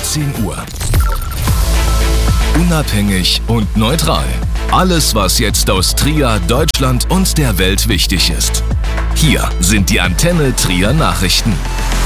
17 Uhr. Unabhängig und neutral. Alles, was jetzt aus Trier, Deutschland und der Welt wichtig ist. Hier sind die Antenne Trier Nachrichten.